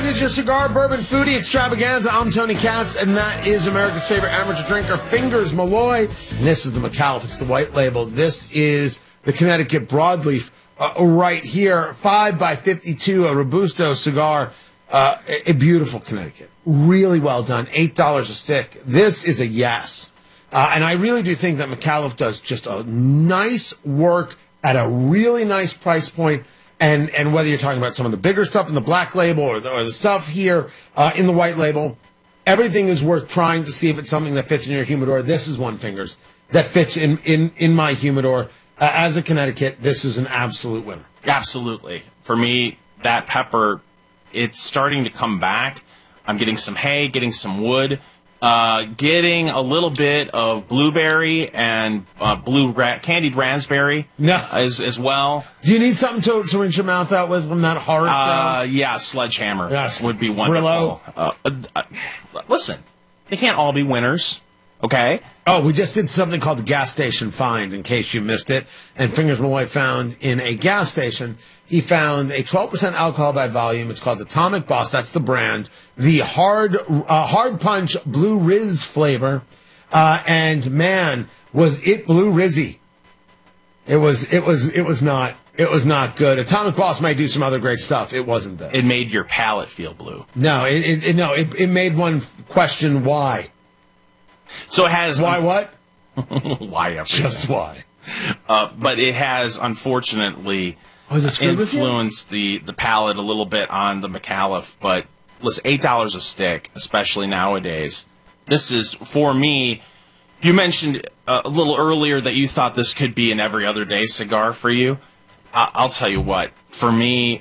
is your cigar bourbon foodie extravaganza. I'm Tony Katz, and that is America's favorite amateur drinker, Fingers Malloy. And this is the McAuliffe. It's the white label. This is the Connecticut Broadleaf right here. 5x52, a Robusto cigar. A beautiful Connecticut. Really well done. $8 a stick. This is a yes. And I really do think that McAuliffe does just a nice work at a really nice price point. And whether you're talking about some of the bigger stuff in the black label or the stuff here in the white label, everything is worth trying to see if it's something that fits in your humidor. This is one, Fingers, that fits in my humidor. As a Connecticut, this is an absolute winner. Absolutely. For me, that pepper, it's starting to come back. I'm getting some hay, getting some wood. Getting a little bit of blueberry and candied raspberry as well. Do you need something to rinse your mouth out with from that hard yeah, Sledgehammer would be wonderful. Listen, they can't all be winners, okay? Oh, we just did something called the Gas Station Find, in case you missed it. And Fingers Malloy found in a gas station, he found a 12% alcohol by volume. It's called Atomic Boss. That's the brand. The hard punch Blue Riz flavor. And man, was it Blue Rizzy. It was not good. Atomic Boss might do some other great stuff. It wasn't this. It made your palate feel blue. No, it made one question why. So it has why what? Why everything? Just why? But it has unfortunately influenced the palate a little bit on the McAuliffe. But listen, $8 a stick, especially nowadays. This is, for me. You mentioned a little earlier that you thought this could be an every other day cigar for you. I'll tell you what. For me,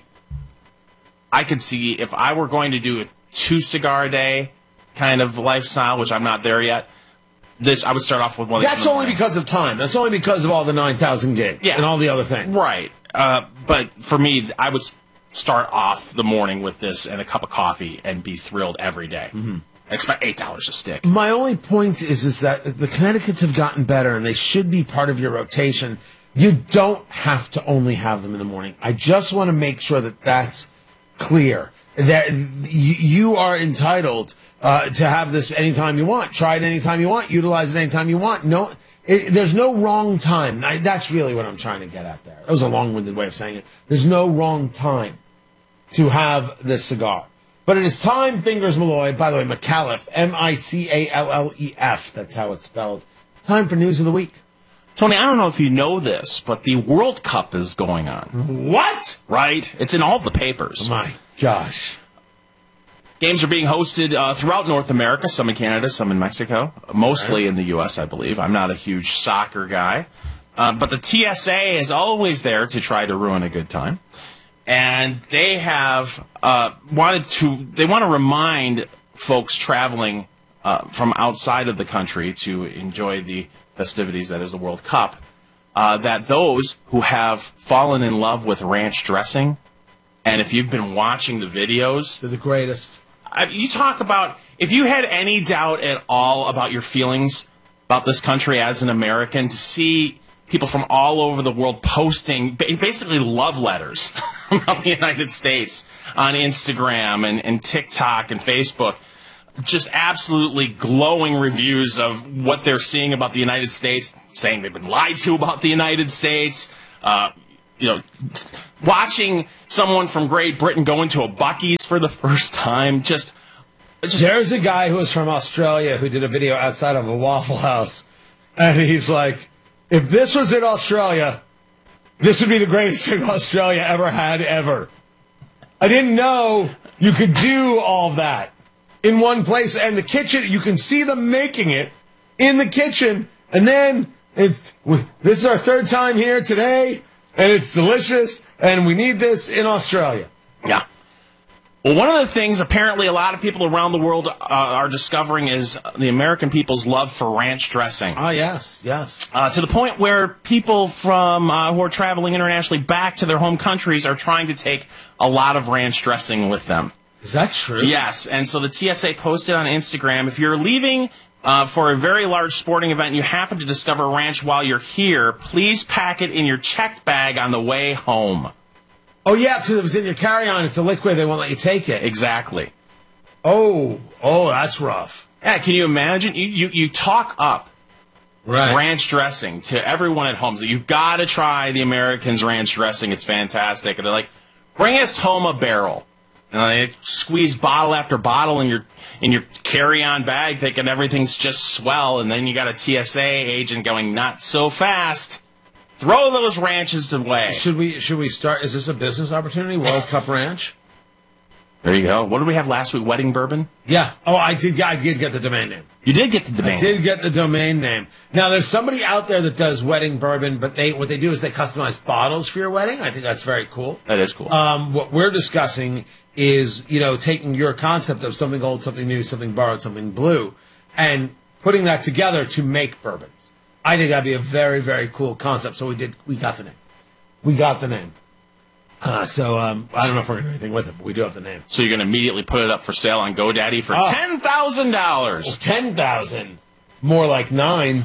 I could see if I were going to do a 2 cigar a day kind of lifestyle, which I'm not there yet. I would start off with one. That's only because of time. That's only because of all the 9,000 gigs and all the other things. Right. But for me, I would start off the morning with this and a cup of coffee and be thrilled every day. Mm-hmm. It's about $8 a stick. My only point is that the Connecticut's have gotten better, and they should be part of your rotation. You don't have to only have them in the morning. I just want to make sure that that's clear. That you are entitled to have this anytime you want. Try it anytime you want. Utilize it anytime you want. There's no wrong time. That's really what I'm trying to get at there. That was a long-winded way of saying it. There's no wrong time to have this cigar. But it is time, Fingers Malloy. By the way, McAuliffe, MICALLEF. That's how it's spelled. Time for News of the Week. Tony, I don't know if you know this, but the World Cup is going on. What? Right? It's in all the papers. Oh my gosh. Games are being hosted throughout North America, some in Canada, some in Mexico, mostly in the U.S., I believe. I'm not a huge soccer guy. But the TSA is always there to try to ruin a good time. And they have want to remind folks traveling from outside of the country to enjoy the festivities that is the World Cup, that those who have fallen in love with ranch dressing, and if you've been watching the videos, they're the greatest. You talk about, if you had any doubt at all about your feelings about this country as an American, to see people from all over the world posting basically love letters about the United States on Instagram and TikTok and Facebook, just absolutely glowing reviews of what they're seeing about the United States, saying they've been lied to about the United States, watching someone from Great Britain go into a Buc-ee's for the first time, just There's a guy who was from Australia who did a video outside of a Waffle House, and he's like, if this was in Australia, this would be the greatest thing Australia ever had, ever. I didn't know you could do all that in one place. And the kitchen, you can see them making it in the kitchen. And then this is our 3rd time here today, and it's delicious, and we need this in Australia. Yeah. Well, one of the things apparently a lot of people around the world are discovering is the American people's love for ranch dressing. Oh, yes, yes. To the point where people from who are traveling internationally back to their home countries are trying to take a lot of ranch dressing with them. Is that true? Yes, and so the TSA posted on Instagram, if you're leaving for a very large sporting event and you happen to discover ranch while you're here, please pack it in your checked bag on the way home. Oh, yeah, because it was in your carry-on. It's a liquid. They won't let you take it. Exactly. Oh, that's rough. Yeah, can you imagine? You talk up ranch dressing to everyone at home. So you got to try the Americans ranch dressing. It's fantastic. And they're like, bring us home a barrel. And they squeeze bottle after bottle in your carry-on bag, thinking everything's just swell. And then you got a TSA agent going, not so fast. Throw those ranches away. Should we start? Is this a business opportunity? World Cup Ranch? There you go. What did we have last week? Wedding bourbon? Yeah. Oh, I did get the domain name. You did get the domain. I did get the domain name. Now, there's somebody out there that does wedding bourbon, but what they do is they customize bottles for your wedding. I think that's very cool. That is cool. What we're discussing is, taking your concept of something old, something new, something borrowed, something blue, and putting that together to make bourbons. I think that'd be a very, very cool concept. So we got the name. We got the name. So I don't know if we're going to do anything with it, but we do have the name. So you're going to immediately put it up for sale on GoDaddy for $10,000. $10,000. More like 9.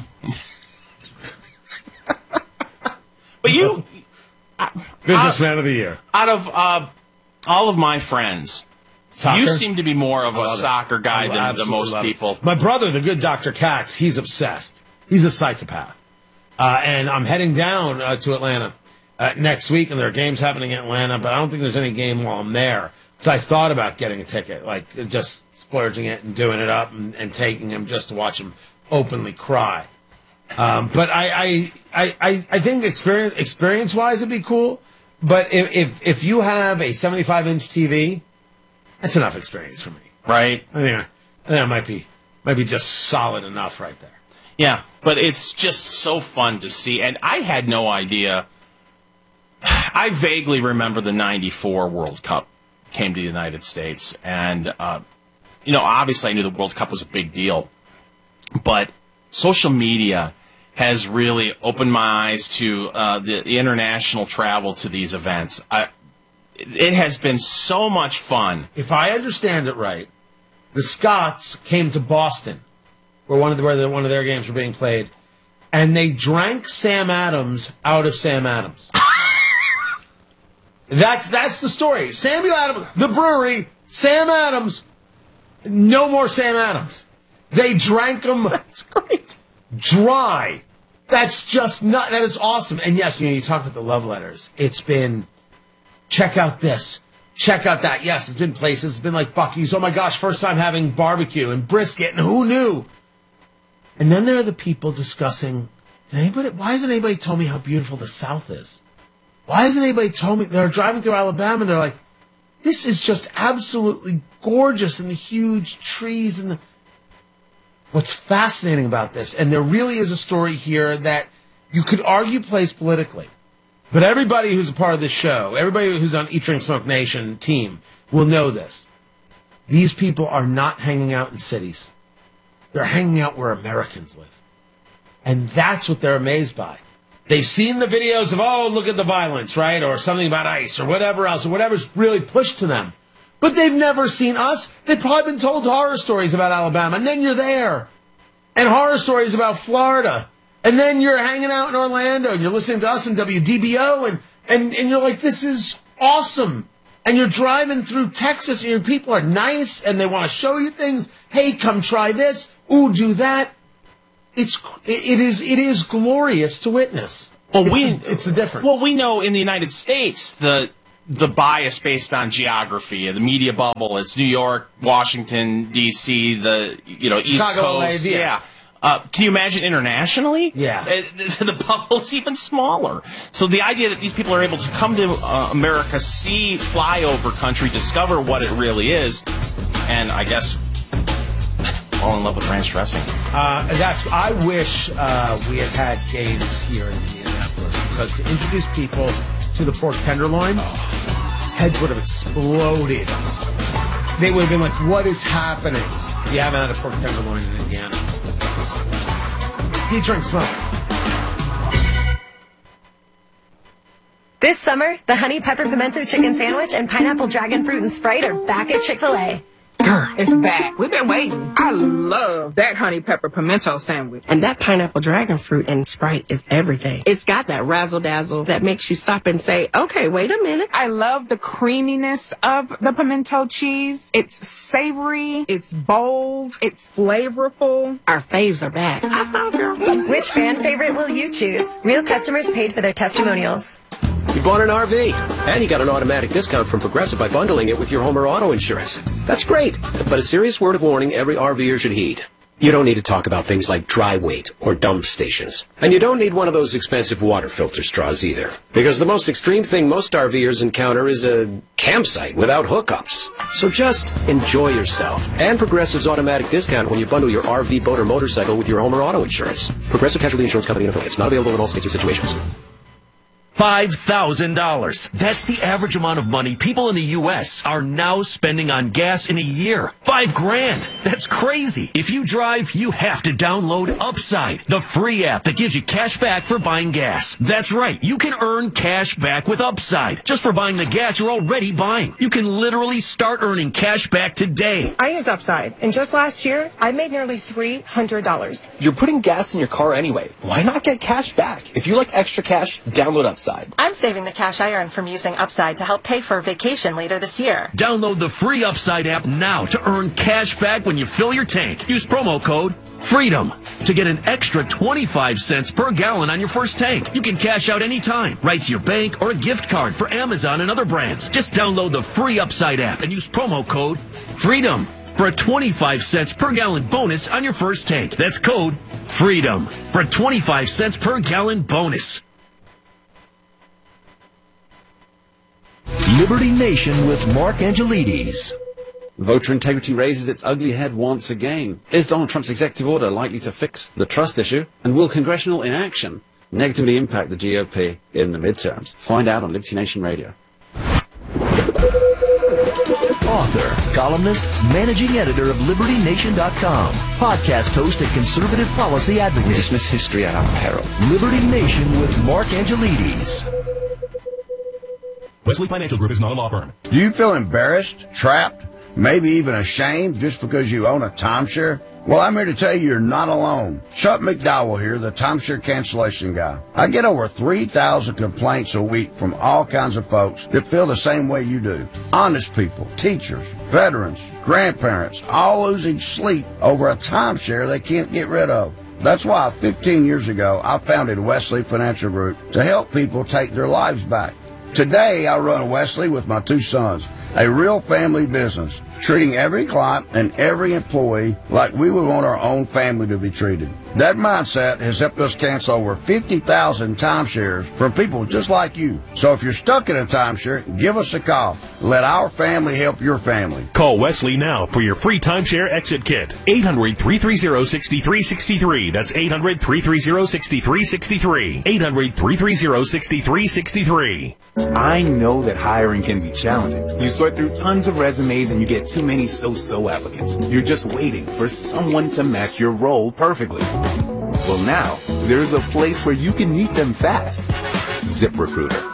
But you... Businessman of the Year. Out of all of my friends, Soccer? You seem to be more of a soccer guy than most people. My brother, the good Dr. Katz, he's obsessed. He's a psychopath. And I'm heading down to Atlanta next week, and there are games happening in Atlanta, but I don't think there's any game while I'm there. So I thought about getting a ticket, like just splurging it and doing it up and taking him just to watch him openly cry. But I think experience-wise it'd be cool. But if you have a 75-inch TV, that's enough experience for me. Right. I think that might be just solid enough right there. Yeah, but it's just so fun to see. And I had no idea. I vaguely remember the 94 World Cup came to the United States. And, obviously I knew the World Cup was a big deal. But social media has really opened my eyes to the international travel to these events. It has been so much fun. If I understand it right, the Scots came to Boston, where one of their games were being played, and they drank Sam Adams out of Sam Adams. That's the story. Samuel Adams, the brewery, Sam Adams, no more Sam Adams. They drank them. That's great. Dry. That is awesome. And yes, you talk about the love letters. It's been, check out this, check out that. Yes, it's been places. It's been like Buc-ee's. Oh my gosh, first time having barbecue and brisket, and who knew? And then there are the people discussing, why hasn't anybody told me how beautiful the South is? Why hasn't anybody told me? They're driving through Alabama and they're like, this is just absolutely gorgeous, and the huge trees and what's fascinating about this, and there really is a story here that you could argue plays politically, but everybody who's a part of this show, everybody who's on Eat, Drink, Smoke Nation team will know this. These people are not hanging out in cities. They're hanging out where Americans live. And that's what they're amazed by. They've seen the videos of, look at the violence, right? Or something about ICE or whatever else, or whatever's really pushed to them. But they've never seen us. They've probably been told horror stories about Alabama, and then you're there. And horror stories about Florida. And then you're hanging out in Orlando, and you're listening to us in WDBO, and you're like, this is awesome. And you're driving through Texas, and your people are nice, and they want to show you things. Hey, come try this. Ooh, do that. It is glorious to witness. Well, it's the difference. Well, we know in the United States the bias based on geography, the media bubble. It's New York, Washington D.C., the East Chicago, Coast. LA, yeah. Can you imagine internationally? Yeah. The bubble's even smaller. So the idea that these people are able to come to America, see flyover country, discover what it really is, and I guess fall in love with ranch dressing. I wish we had games here in Indianapolis, because to introduce people to the pork tenderloin, heads would have exploded. They would have been like, what is happening? You haven't had a pork tenderloin in Indiana. Eat, Drink, Smoke. This summer, the Honey Pepper Pimento Chicken Sandwich and Pineapple Dragon Fruit and Sprite are back at Chick-fil-A. It's back. We've been waiting. I love that honey pepper pimento sandwich. And that pineapple dragon fruit and Sprite is everything. It's got that razzle dazzle that makes you stop and say, okay, wait a minute. I love the creaminess of the pimento cheese. It's savory, it's bold, it's flavorful. Our faves are back. I found her. Which fan favorite will you choose? Real customers paid for their testimonials. You bought an RV, and you got an automatic discount from Progressive by bundling it with your home or auto insurance. That's great, but a serious word of warning every RVer should heed. You don't need to talk about things like dry weight or dump stations. And you don't need one of those expensive water filter straws either. Because the most extreme thing most RVers encounter is a campsite without hookups. So just enjoy yourself. And Progressive's automatic discount when you bundle your RV, boat, or motorcycle with your home or auto insurance. Progressive Casualty Insurance Company and affiliates. Not available in all states or situations. $5,000. That's the average amount of money people in the U.S. are now spending on gas in a year. $5,000. That's crazy. If you drive, you have to download Upside, the free app that gives you cash back for buying gas. That's right. You can earn cash back with Upside just for buying the gas you're already buying. You can literally start earning cash back today. I use Upside, and just last year, I made nearly $300. You're putting gas in your car anyway. Why not get cash back? If you like extra cash, download Upside. I'm saving the cash I earn from using Upside to help pay for a vacation later this year. Download the free Upside app now to earn cash back when you fill your tank. Use promo code FREEDOM to get an extra 25 cents per gallon on your first tank. You can cash out anytime, right to your bank or a gift card for Amazon and other brands. Just download the free Upside app and use promo code FREEDOM for a 25 cents per gallon bonus on your first tank. That's code FREEDOM for a 25 cents per gallon bonus. Liberty Nation with Mark Angelides. Voter integrity raises its ugly head once again. Is Donald Trump's executive order likely to fix the trust issue? And will congressional inaction negatively impact the GOP in the midterms? Find out on Liberty Nation Radio. Author, columnist, managing editor of LibertyNation.com, podcast host and conservative policy advocate. We dismiss history at our peril. Liberty Nation with Mark Angelides. Wesley Financial Group is not a law firm. Do you feel embarrassed, trapped, maybe even ashamed just because you own a timeshare? Well, I'm here to tell you you're not alone. Chuck McDowell here, the timeshare cancellation guy. I get over 3,000 complaints a week from all kinds of folks that feel the same way you do. Honest people, teachers, veterans, grandparents, all losing sleep over a timeshare they can't get rid of. That's why 15 years ago, I founded Wesley Financial Group to help people take their lives back. Today, I run Wesley with my two sons, a real family business, treating every client and every employee like we would want our own family to be treated. That mindset has helped us cancel over 50,000 timeshares from people just like you. So if you're stuck in a timeshare, give us a call. Let our family help your family. Call Wesley now for your free timeshare exit kit. 800-330-6363. That's 800-330-6363. 800-330-6363. I know that hiring can be challenging. You sort through tons of resumes and you get too many so-so applicants. You're just waiting for someone to match your role perfectly. Well, now, there's a place where you can meet them fast. ZipRecruiter.